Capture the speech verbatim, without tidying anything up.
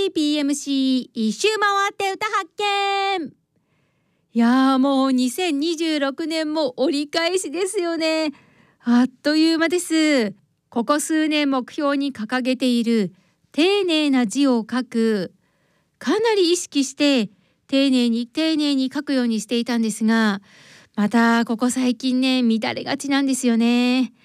ーピーエムシー 一周回って歌発見。いやーもうにせんにじゅうろくねんも折り返しですよね。あっという間です。ここ数年目標に掲げている丁寧な字を書く、かなり意識して丁寧に丁寧に書くようにしていたんですが、またここ最近ね乱れがちなんですよね。